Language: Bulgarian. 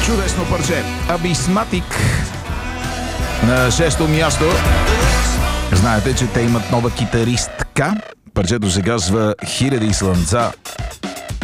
Чудесно парче. Абисматик на 6-то място. Знаете, че те имат нова китаристка. Парчето се казва Хиляди слънца.